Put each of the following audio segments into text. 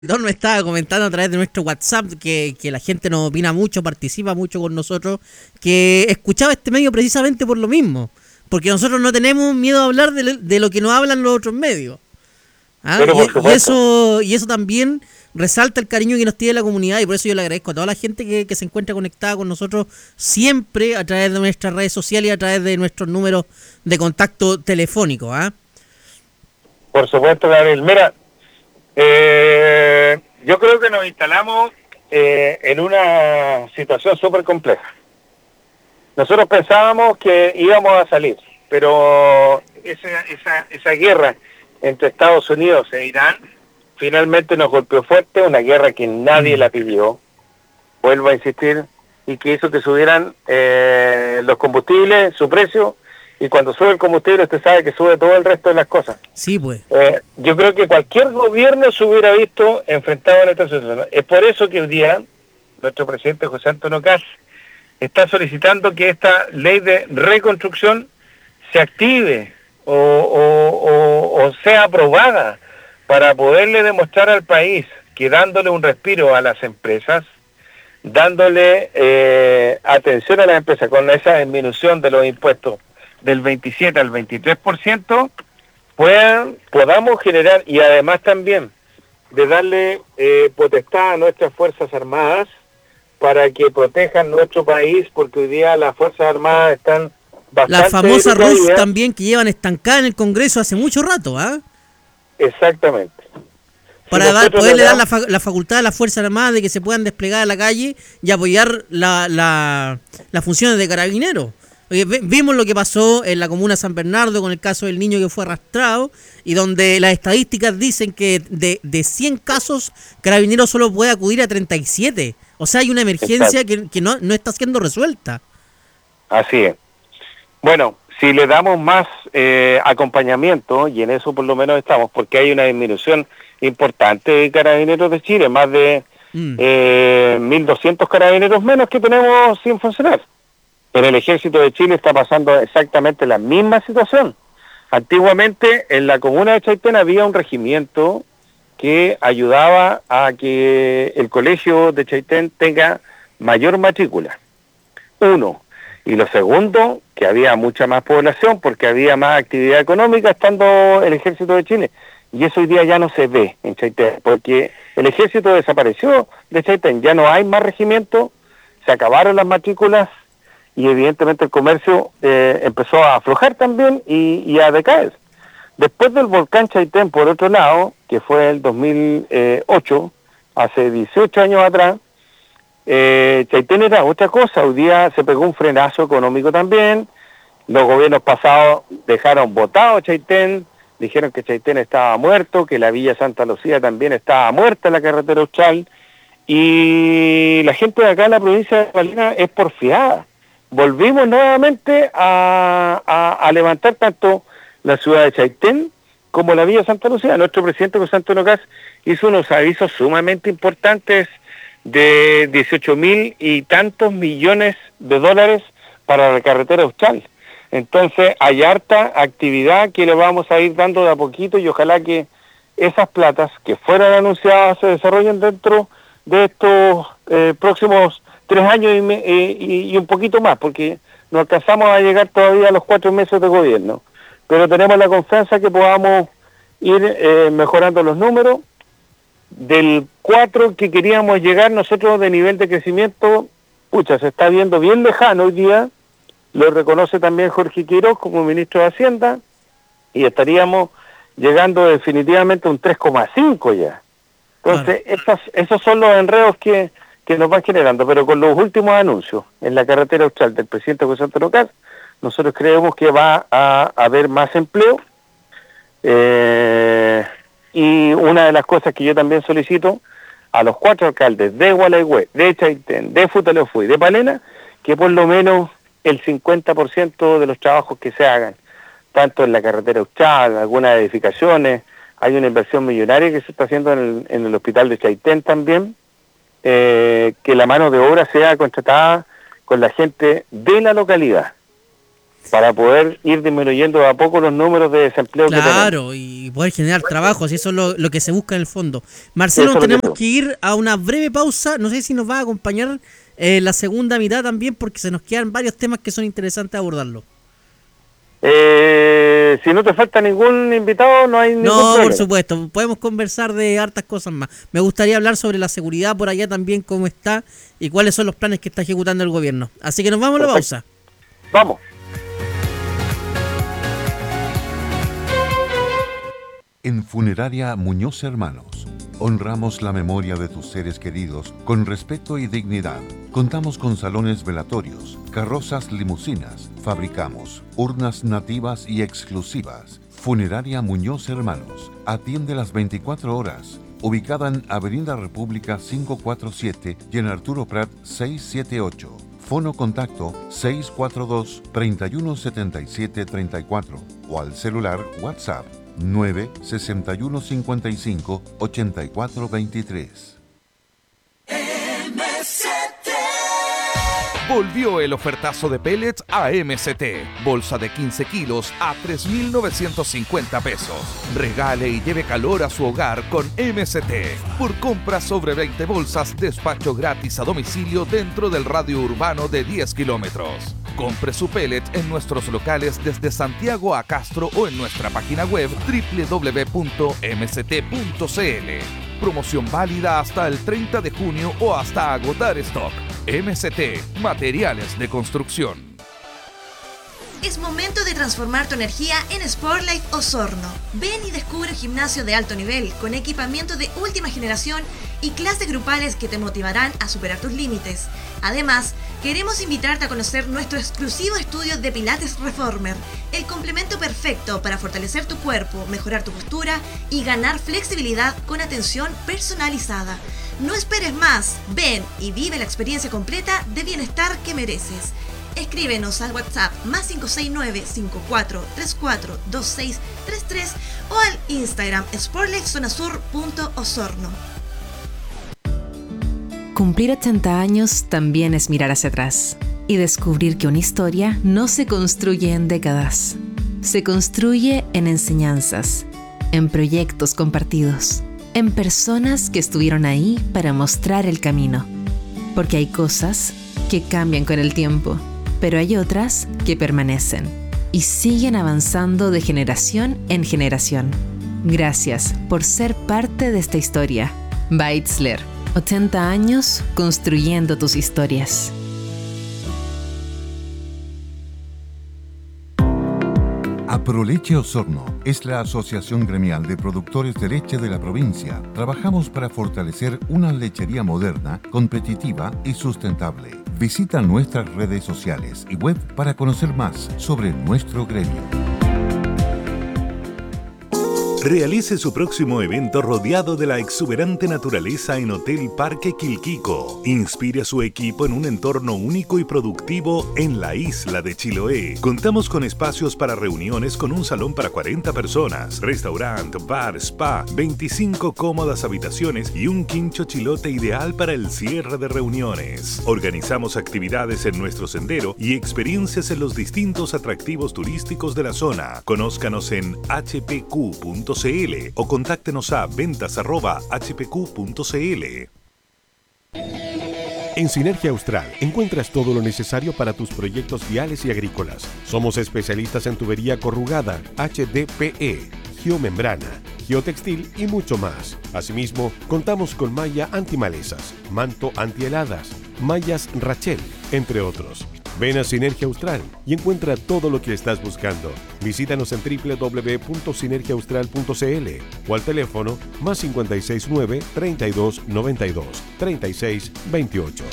Don me estaba comentando a través de nuestro WhatsApp que la gente nos opina mucho, participa mucho con nosotros, que escuchaba este medio precisamente por lo mismo, porque nosotros no tenemos miedo a hablar de lo que nos hablan los otros medios. ¿Ah? Pero por supuesto, Y eso también resalta el cariño que nos tiene la comunidad, y por eso yo le agradezco a toda la gente que se encuentra conectada con nosotros siempre a través de nuestras redes sociales y a través de nuestros números de contacto telefónico. ¿Ah? por supuesto, Gabriel. Mira, yo creo que nos instalamos en una situación súper compleja. Nosotros pensábamos que íbamos a salir, pero esa guerra entre Estados Unidos e Irán finalmente nos golpeó fuerte, una guerra que nadie la pidió, vuelvo a insistir, y que hizo que subieran los combustibles, su precio, y cuando sube el combustible usted sabe que sube todo el resto de las cosas. Sí, pues. Yo creo que cualquier gobierno se hubiera visto enfrentado a esta situación. Es por eso que hoy día nuestro presidente José Antonio Kast está solicitando que esta ley de reconstrucción se active o sea aprobada para poderle demostrar al país que dándole un respiro a las empresas, dándole atención a las empresas con esa disminución de los impuestos del 27 al 23%, podamos generar, y además también de darle potestad a nuestras Fuerzas Armadas para que protejan nuestro país, porque hoy día las Fuerzas Armadas están bastante... La famosa RUF también, que llevan estancada en el Congreso hace mucho rato, ¿ah? Exactamente. Para poderle dar la facultad a las Fuerzas Armadas de que se puedan desplegar a la calle y apoyar las funciones de carabineros. Vimos lo que pasó en la comuna San Bernardo con el caso del niño que fue arrastrado, y donde las estadísticas dicen que de 100 casos, Carabineros solo puede acudir a 37. O sea, hay una emergencia que no está siendo resuelta. Así es. Bueno, si le damos más acompañamiento, y en eso por lo menos estamos, porque hay una disminución importante de Carabineros de Chile, más de 1.200 carabineros menos que tenemos sin funcionar. En el Ejército de Chile está pasando exactamente la misma situación. Antiguamente en la comuna de Chaitén había un regimiento que ayudaba a que el colegio de Chaitén tenga mayor matrícula. Uno. Y lo segundo, que había mucha más población porque había más actividad económica estando el Ejército de Chile. Y eso hoy día ya no se ve en Chaitén, porque el Ejército desapareció de Chaitén, ya no hay más regimiento, se acabaron las matrículas, y evidentemente el comercio empezó a aflojar también y a decaer. Después del volcán Chaitén, por otro lado, que fue el 2008, hace 18 años atrás, Chaitén era otra cosa. Hoy día se pegó un frenazo económico también, los gobiernos pasados dejaron botado Chaitén, dijeron que Chaitén estaba muerto, que la Villa Santa Lucía también estaba muerta en la carretera Austral, y la gente de acá en la provincia de Palena es porfiada. Volvimos nuevamente a levantar tanto la ciudad de Chaitén como la Villa Santa Lucía. Nuestro presidente José Antonio Kast hizo unos avisos sumamente importantes de 18.000 y tantos millones de dólares para la carretera Austral. Entonces hay harta actividad que le vamos a ir dando de a poquito, y ojalá que esas platas que fueran anunciadas se desarrollen dentro de estos próximos 3 años y un poquito más, porque no alcanzamos a llegar todavía a los 4 meses de gobierno, pero tenemos la confianza que podamos ir mejorando los números. Del 4 que queríamos llegar nosotros de nivel de crecimiento, se está viendo bien lejano hoy día, lo reconoce también Jorge Quiroz como ministro de Hacienda, y estaríamos llegando definitivamente a un 3,5 ya. Entonces, esos son los enredos que nos van generando, pero con los últimos anuncios en la carretera Austral del presidente José Antonio Kast, nosotros creemos que va a haber más empleo, y una de las cosas que yo también solicito a los 4 alcaldes de Gualeguay, de Chaitén, de Futaleufú y de Palena, que por lo menos el 50% de los trabajos que se hagan, tanto en la carretera Austral, algunas edificaciones, hay una inversión millonaria que se está haciendo en el hospital de Chaitén también, que la mano de obra sea contratada con la gente de la localidad. para poder ir disminuyendo de a poco los números de desempleo que tenemos. Claro, y poder generar trabajos, y eso es lo que se busca en el fondo. Marcelo, tenemos que ir a una breve pausa, no sé si nos va a acompañar la segunda mitad también, porque se nos quedan varios temas que son interesantes abordarlo. Si no te falta ningún invitado, no hay ningún problema. No, por supuesto, podemos conversar de hartas cosas más. Me gustaría hablar sobre la seguridad por allá también, cómo está y cuáles son los planes que está ejecutando el gobierno. Así que nos vamos a la pausa. Vamos. En Funeraria Muñoz Hermanos, honramos la memoria de tus seres queridos con respeto y dignidad. Contamos con salones velatorios, carrozas limusinas, fabricamos urnas nativas y exclusivas. Funeraria Muñoz Hermanos, atiende las 24 horas. Ubicada en Avenida República 547 y en Arturo Prat 678. Fono contacto 642-317734 o al celular WhatsApp 96155-8423. Volvió el ofertazo de pellets a MST. Bolsa de 15 kilos a 3.950 pesos. Regale y lleve calor a su hogar con MST. Por compra sobre 20 bolsas, despacho gratis a domicilio dentro del radio urbano de 10 kilómetros. Compre su pellet en nuestros locales desde Santiago a Castro o en nuestra página web www.mst.cl. Promoción válida hasta el 30 de junio o hasta agotar stock. MST, materiales de construcción. Es momento de transformar tu energía en Sportlife Osorno. Ven y descubre un gimnasio de alto nivel con equipamiento de última generación y clases grupales que te motivarán a superar tus límites. Además, queremos invitarte a conocer nuestro exclusivo estudio de Pilates Reformer, el complemento perfecto para fortalecer tu cuerpo, mejorar tu postura y ganar flexibilidad con atención personalizada. No esperes más, ven y vive la experiencia completa de bienestar que mereces. Escríbenos al WhatsApp +569-5434-2633 o al Instagram sportlifezonasur.osorno. Cumplir 80 años también es mirar hacia atrás y descubrir que una historia no se construye en décadas, se construye en enseñanzas, en proyectos compartidos, en personas que estuvieron ahí para mostrar el camino. Porque hay cosas que cambian con el tiempo, pero hay otras que permanecen y siguen avanzando de generación en generación. Gracias por ser parte de esta historia. Beitzler, 80 años construyendo tus historias. Aproleche Osorno es la asociación gremial de productores de leche de la provincia. Trabajamos para fortalecer una lechería moderna, competitiva y sustentable. Visita nuestras redes sociales y web para conocer más sobre nuestro gremio. Realice su próximo evento rodeado de la exuberante naturaleza en Hotel Parque Quilquico. Inspire a su equipo en un entorno único y productivo en la isla de Chiloé. Contamos con espacios para reuniones con un salón para 40 personas, restaurante, bar, spa, 25 cómodas habitaciones y un quincho chilote ideal para el cierre de reuniones. Organizamos actividades en nuestro sendero y experiencias en los distintos atractivos turísticos de la zona. Conózcanos en hpq.cl o contáctenos a ventas@hpq.cl. En Sinergia Austral encuentras todo lo necesario para tus proyectos viales y agrícolas. Somos especialistas en tubería corrugada, HDPE, geomembrana, geotextil y mucho más. Asimismo, contamos con malla antimalezas, manto antiheladas, mallas Rachel, entre otros. Ven a Sinergia Austral y encuentra todo lo que estás buscando. Visítanos en www.sinergiaaustral.cl o al teléfono +569 32 92 36 28.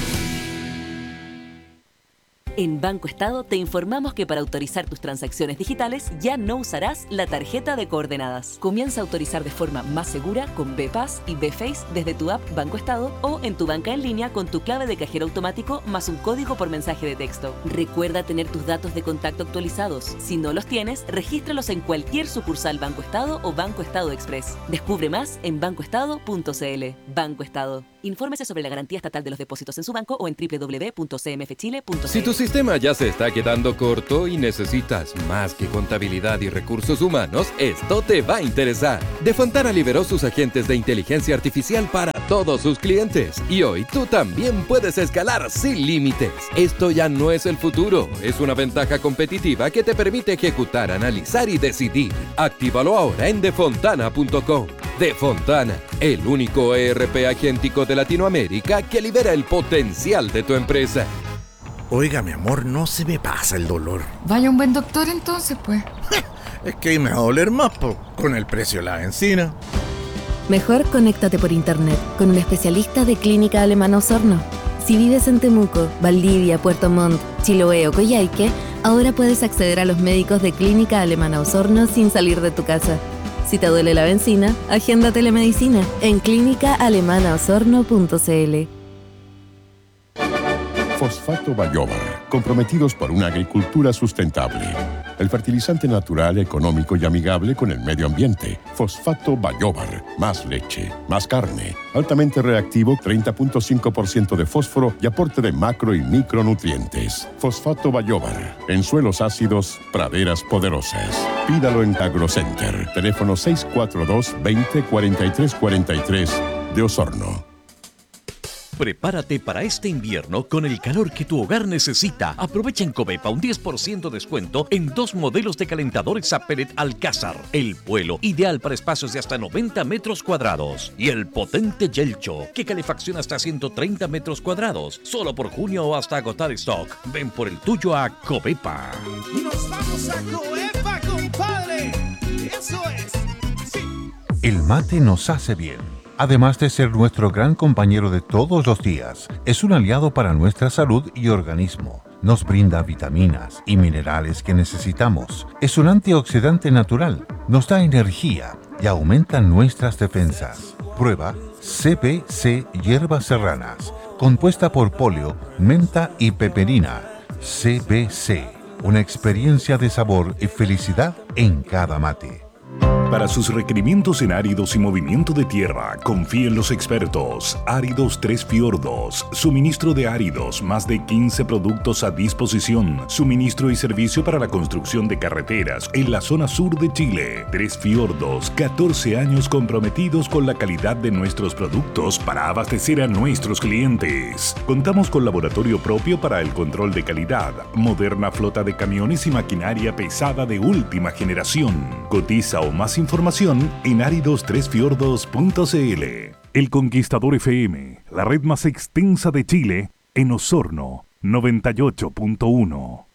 En Banco Estado te informamos que para autorizar tus transacciones digitales ya no usarás la tarjeta de coordenadas. Comienza a autorizar de forma más segura con BPass y BFace desde tu app Banco Estado o en tu banca en línea con tu clave de cajero automático más un código por mensaje de texto. Recuerda tener tus datos de contacto actualizados. Si no los tienes, regístralos en cualquier sucursal Banco Estado o Banco Estado Express. Descubre más en bancoestado.cl. Banco Estado. Infórmese sobre la garantía estatal de los depósitos en su banco o en www.cmfchile.cl. Si tu sistema sistema ya se está quedando corto y necesitas más que contabilidad y recursos humanos, esto te va a interesar. Defontana liberó sus agentes de inteligencia artificial para todos sus clientes y hoy tú también puedes escalar sin límites. Esto ya no es el futuro, es una ventaja competitiva que te permite ejecutar, analizar y decidir. Actívalo ahora en defontana.com. Defontana, el único ERP agéntico de Latinoamérica que libera el potencial de tu empresa. Oiga, mi amor, no se me pasa el dolor. Vaya un buen doctor entonces, pues. Es que me va a doler más, con el precio de la benzina. Mejor conéctate por internet con un especialista de Clínica Alemana Osorno. Si vives en Temuco, Valdivia, Puerto Montt, Chiloé o Coyhaique, ahora puedes acceder a los médicos de Clínica Alemana Osorno sin salir de tu casa. Si te duele la benzina, agenda telemedicina en clínicaalemanaosorno.cl. Fosfato Bayobar, comprometidos por una agricultura sustentable. El fertilizante natural, económico y amigable con el medio ambiente. Fosfato Bayobar, más leche, más carne, altamente reactivo, 30.5% de fósforo y aporte de macro y micronutrientes. Fosfato Bayobar, en suelos ácidos, praderas poderosas. Pídalo en AgroCenter, teléfono 642-20-4343 de Osorno. Prepárate para este invierno con el calor que tu hogar necesita. Aprovecha en Covepa un 10% descuento en 2 modelos de calentadores a pellet Alcázar. El vuelo, ideal para espacios de hasta 90 metros cuadrados. Y el potente Yelcho, que calefacciona hasta 130 metros cuadrados. Solo por junio o hasta agotar stock. Ven por el tuyo a Covepa. ¡Nos vamos a Covepa, compadre! ¡Eso es! Sí. El mate nos hace bien. Además de ser nuestro gran compañero de todos los días, es un aliado para nuestra salud y organismo. Nos brinda vitaminas y minerales que necesitamos. Es un antioxidante natural, nos da energía y aumenta nuestras defensas. Prueba CBC Hierbas Serranas, compuesta por poleo, menta y peperina. CBC, una experiencia de sabor y felicidad en cada mate. Para sus requerimientos en áridos y movimiento de tierra, confíe en los expertos. Áridos Tres Fiordos. Suministro de áridos, más de 15 productos a disposición. Suministro y servicio para la construcción de carreteras en la zona sur de Chile. Tres Fiordos, 14 años comprometidos con la calidad de nuestros productos para abastecer a nuestros clientes. Contamos con laboratorio propio para el control de calidad, moderna flota de camiones y maquinaria pesada de última generación. Cotiza o más información en aridostresfiordos.cl. El Conquistador FM, la red más extensa de Chile, en Osorno, 98.1.